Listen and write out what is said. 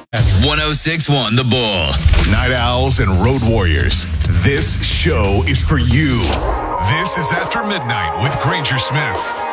1061 The Bull. Night Owls and Road Warriors. This show is for you. This is After Midnight with Granger Smith.